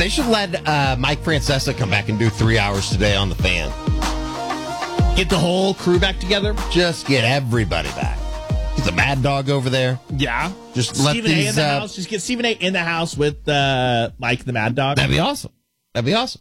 They should let Mike Francesa come back and do 3 hours today on the Fan. Get the whole crew back together? Just get everybody back. Get the Mad Dog over there. Yeah. Just Stephen let A. these. in the house. Just get Stephen A. in the house with Mike the Mad Dog. That'd be awesome. That'd be awesome.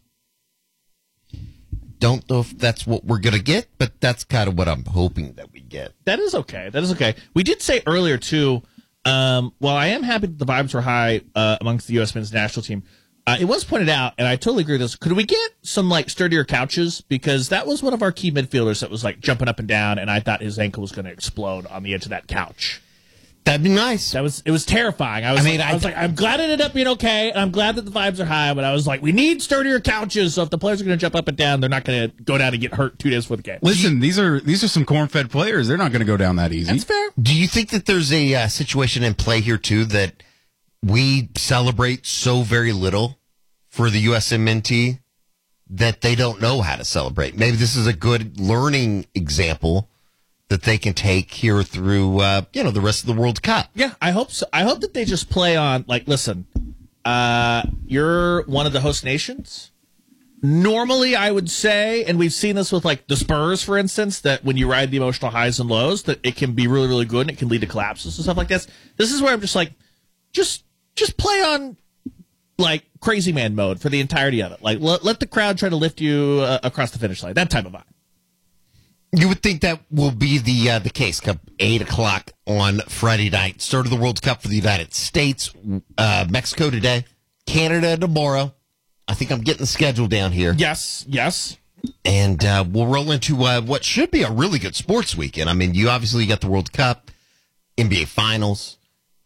Don't know if that's what we're going to get, but that's kind of what I'm hoping that we get. That is okay. That is okay. We did say earlier, too, while I am happy that the vibes were high amongst the U.S. men's national team, it was pointed out, and I totally agree with this, could we get some, sturdier couches? Because that was one of our key midfielders that was, jumping up and down, and I thought his ankle was going to explode on the edge of that couch. That'd be nice. It was terrifying. I was like, I'm glad it ended up being okay, and I'm glad that the vibes are high, but I was like, we need sturdier couches, so if the players are going to jump up and down, they're not going to go down and get hurt 2 days before the game. Listen, these are some corn-fed players. They're not going to go down that easy. That's fair. Do you think that there's a situation in play here, too, that we celebrate so very little for the USMNT that they don't know how to celebrate? Maybe this is a good learning example that they can take here through, the rest of the World Cup. Yeah, I hope so. I hope that they just play on, listen, you're one of the host nations. Normally, I would say, and we've seen this with, the Spurs, for instance, that when you ride the emotional highs and lows, that it can be really, really good and it can lead to collapses and stuff like this. This is where I'm just just play on, crazy man mode for the entirety of it. Let the crowd try to lift you across the finish line. That type of vibe. You would think that will be the case come 8 o'clock on Friday night. Start of the World Cup for the United States. Mexico today. Canada tomorrow. I think I'm getting the schedule down here. Yes. And we'll roll into what should be a really good sports weekend. I mean, you obviously got the World Cup, NBA Finals,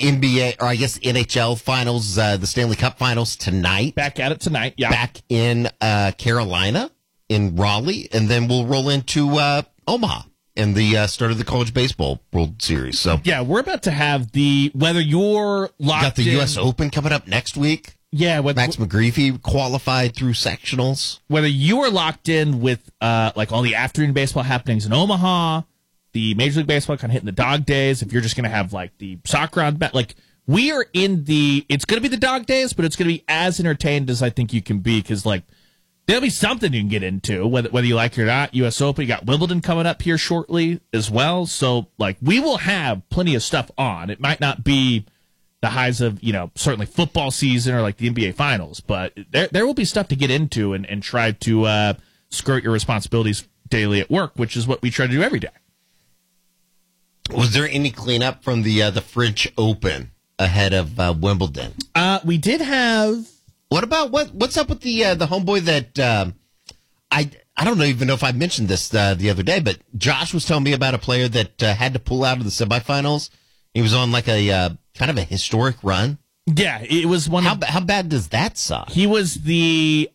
NHL Finals, the Stanley Cup Finals tonight. Back at it tonight, yeah. Back in Carolina, in Raleigh, and then we'll roll into Omaha and the start of the College Baseball World Series. So yeah, we're about to have whether you're locked got the U.S. Open coming up next week. Yeah, Max McGreevy qualified through sectionals. Whether you are locked in with all the afternoon baseball happenings in Omaha, the Major League Baseball kind of hitting the dog days. If you're just going to have the soccer on bet, we are in it's going to be the dog days, but it's going to be as entertained as I think you can be because there'll be something you can get into, whether you like it or not. U.S. Open, you got Wimbledon coming up here shortly as well. So, we will have plenty of stuff on. It might not be the highs of, certainly football season or the NBA Finals, but there will be stuff to get into and try to skirt your responsibilities daily at work, which is what we try to do every day. Was there any cleanup from the French Open ahead of Wimbledon? We did have... What about what's up with the homeboy that I don't even know if I mentioned this the other day, but Josh was telling me about a player that had to pull out of the semifinals. He was on a kind of a historic run. Yeah, it was one. How bad does that suck? He was the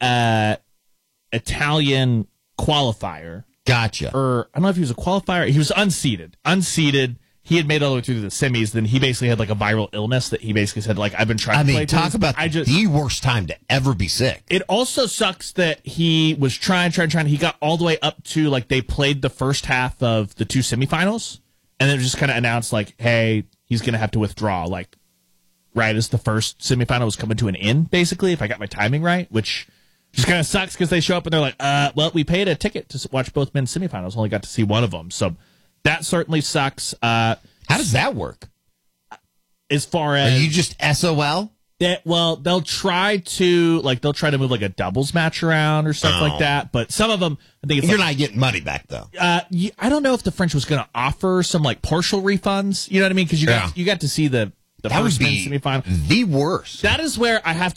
Italian qualifier. Gotcha. Or I don't know if he was a qualifier. He was unseeded. He had made all the way through the semis. Then he basically had a viral illness that he basically said, I've been trying to play. Talk about the worst time to ever be sick. It also sucks that he was trying. He got all the way up to, they played the first half of the 2 semifinals. And then it just kind of announced, hey, he's going to have to withdraw, right as the first semifinal was coming to an end, basically, if I got my timing right, which just kind of sucks because they show up and they're like, well, we paid a ticket to watch both men's semifinals, only got to see one of them. So that certainly sucks. How does that work? As far as... Are you just SOL? They'll try to move a doubles match around or stuff like that. But some of them, I think you're not getting money back though. I don't know if the French was going to offer some partial refunds. You know what I mean? Because you got to see the first men's semifinal. The worst. That is where I have